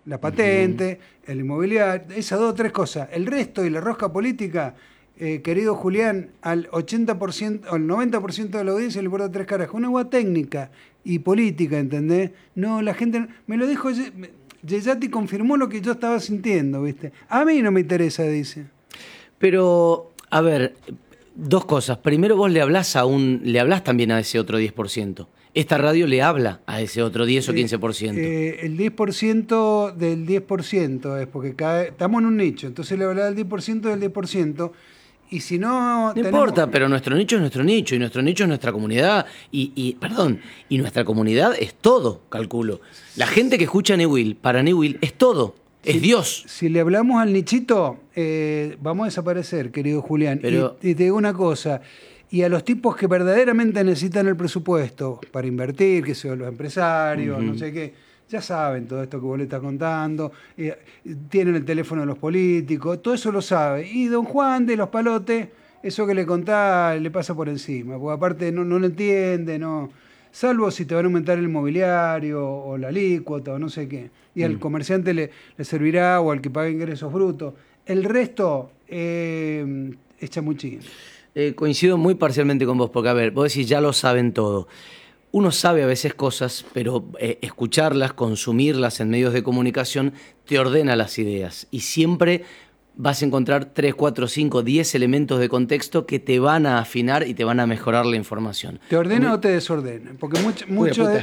la patente, el inmobiliario, esas 2 o 3 cosas. El resto y la rosca política, querido Julián, al 80% o al 90% de la audiencia le importa 3 carajos. Una agua técnica y política, ¿entendés? No, la gente... Me lo dijo... Yeyati confirmó lo que yo estaba sintiendo, ¿viste? A mí no me interesa, dice. Pero, a ver, 2 cosas. Primero, vos le hablás también a ese otro 10%. Esta radio le habla a ese otro 10 o 15%. El 10% del 10% es porque estamos en un nicho, entonces le hablaba del 10% del 10%. Y si no... No importa, pero nuestro nicho es nuestro nicho, y nuestro nicho es nuestra comunidad, y nuestra comunidad es todo, calculo. La gente que escucha a Newell, para Newell, es todo, es Dios. Si le hablamos al nichito, vamos a desaparecer, querido Julián. Pero... Y te digo una cosa, y a los tipos que verdaderamente necesitan el presupuesto para invertir, que son los empresarios, no sé qué... Ya saben todo esto que vos le estás contando, tienen el teléfono de los políticos, todo eso lo sabe. Y don Juan de los Palotes, eso que le contás le pasa por encima, porque aparte no lo entiende, no, salvo si te van a aumentar el mobiliario o la alícuota o no sé qué. Y al comerciante le servirá o al que pague ingresos brutos. El resto es chamuchín. Coincido muy parcialmente con vos, porque a ver, vos decís ya lo saben todo. Uno sabe a veces cosas, pero escucharlas, consumirlas en medios de comunicación te ordena las ideas. Y siempre vas a encontrar 3, 4, 5, 10 elementos de contexto que te van a afinar y te van a mejorar la información. ¿Te ordena o te desordena? Porque mucha de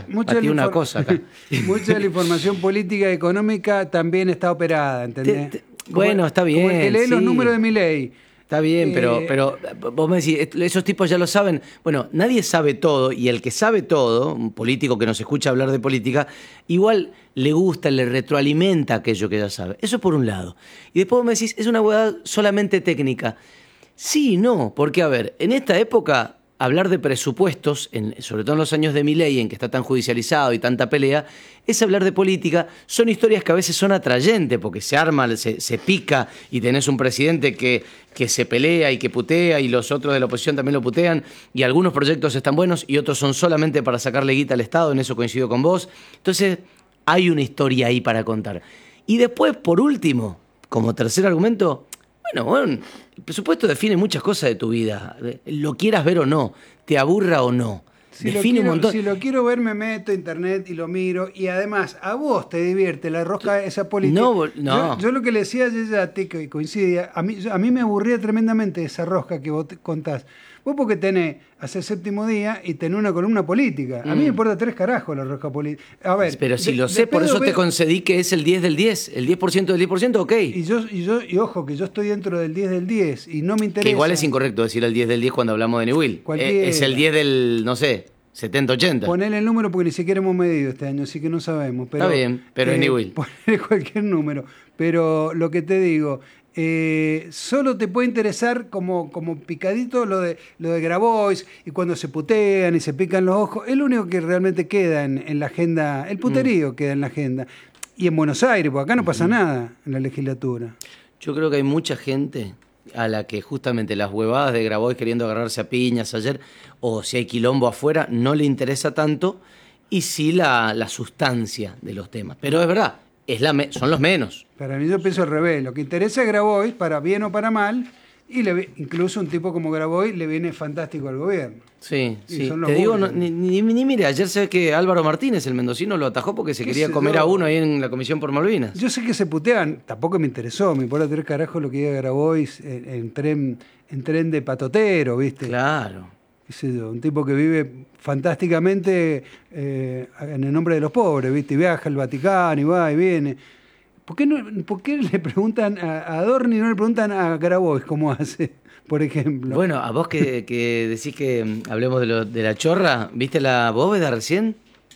la información política y económica también está operada, ¿entendés? Bueno, está bien. Como el que lee los números de Milei. Está bien, pero vos me decís, esos tipos ya lo saben. Bueno, nadie sabe todo, y el que sabe todo, un político que nos escucha hablar de política, igual le gusta, le retroalimenta aquello que ya sabe. Eso por un lado. Y después vos me decís, es una huevada solamente técnica. Sí y no, porque a ver, en esta época hablar de presupuestos, sobre todo en los años de Milei, en que está tan judicializado y tanta pelea, es hablar de política. Son historias que a veces son atrayentes, porque se arma, se pica, y tenés un presidente que se pelea y que putea, y los otros de la oposición también lo putean, y algunos proyectos están buenos y otros son solamente para sacarle guita al Estado, en eso coincido con vos. Entonces, hay una historia ahí para contar. Y después, por último, como tercer argumento, bueno, el presupuesto define muchas cosas de tu vida, lo quieras ver o no, te aburra o no. Define un montón. Si lo quiero ver, me meto a internet y lo miro. Y además, a vos te divierte la rosca esa política. No. Yo lo que le decía a Yeyati, que coincide, a mí me aburría tremendamente esa rosca que vos contás. Vos porque tenés, hace el séptimo día y tenés una columna política. A mí me importa 3 carajos la rosca política. A ver, pero si lo sé, por eso te concedí que es el 10 del 10. El 10% del 10%, ok. Y ojo, que yo estoy dentro del 10 del 10 y no me interesa. Que igual es incorrecto decir el 10 del 10 cuando hablamos de Newell. Es el 10 del, no sé, 70, 80. Ponele el número porque ni siquiera hemos medido este año, así que no sabemos. Pero, está bien, pero es Newell. Ponele cualquier número. Pero lo que te digo, solo te puede interesar como picadito lo de Grabois, y cuando se putean y se pican los ojos. Es lo único que realmente queda en la agenda. El puterío queda en la agenda. Y en Buenos Aires, porque acá no pasa nada en la legislatura. Yo creo que hay mucha gente a la que justamente las huevadas de Grabois queriendo agarrarse a piñas ayer, o si hay quilombo afuera, no le interesa tanto, y sí la sustancia de los temas. Pero es verdad, son los menos. Para mí yo pienso al revés. Lo que interesa es Grabois, para bien o para mal, y incluso un tipo como Grabois le viene fantástico al gobierno. Sí. Te digo, ni mire, ayer sé que Álvaro Martínez, el mendocino, lo atajó porque se quería comer a uno ahí en la Comisión por Malvinas. Yo sé que se putean, tampoco me interesó, me importa 3 carajos lo que diga Grabois en tren de patotero, ¿viste? Claro. Qué sé yo, un tipo que vive fantásticamente en el nombre de los pobres, ¿viste? Y viaja al Vaticano y va y viene. ¿Por qué le preguntan a Adorni y no le preguntan a Grabois cómo hace, por ejemplo? Bueno, a vos que decís que hablemos de la chorra, ¿viste la bóveda recién?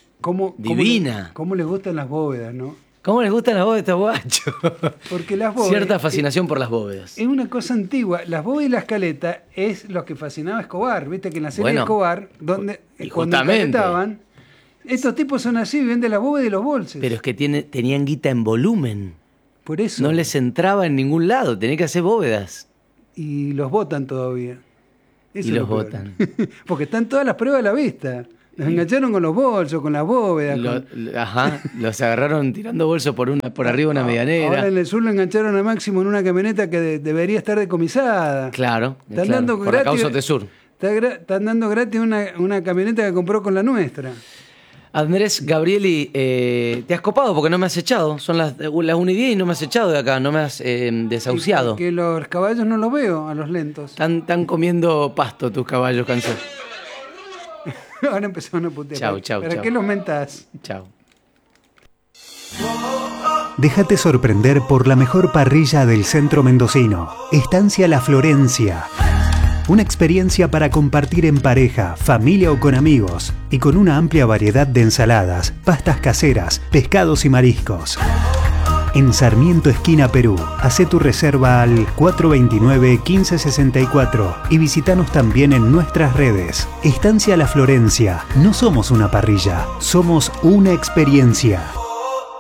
Divina. ¿Cómo les gustan las bóvedas, no? ¿Cómo les gustan las bóvedas a estos guachos? Porque las bóvedas... Cierta fascinación por las bóvedas. Es una cosa antigua. Las bóvedas y la escaleta es lo que fascinaba a Escobar. Viste que en la serie de Escobar, cuando escaletaban, estos tipos son así, viven de las bóvedas y los bolsos. Pero es que tenían guita en volumen. Por eso. No les entraba en ningún lado, tenían que hacer bóvedas. Y los votan todavía. Eso y los votan. Porque están todas las pruebas a la vista. Los engancharon con los bolsos, con las bóvedas. Los agarraron tirando bolsos por arriba de una medianera. Ahora en el sur lo engancharon a Máximo en una camioneta que debería estar decomisada. Claro, Dando por gratis, la causa Tesur. Están dando gratis una camioneta que compró con la nuestra. Andrés Gabrieli, te has copado porque no me has echado. Son las 1:10 y no me has echado de acá, no me has desahuciado. Que los caballos no los veo a los lentos. Están comiendo pasto tus caballos, cansados. Ahora empezaron a putear. Chau. ¿Para qué los mentás? Chau. Déjate sorprender por la mejor parrilla del centro mendocino. Estancia La Florencia. Una experiencia para compartir en pareja, familia o con amigos. Y con una amplia variedad de ensaladas, pastas caseras, pescados y mariscos. En Sarmiento, esquina Perú. Hacé tu reserva al 429-1564 y visítanos también en nuestras redes. Estancia La Florencia. No somos una parrilla, somos una experiencia.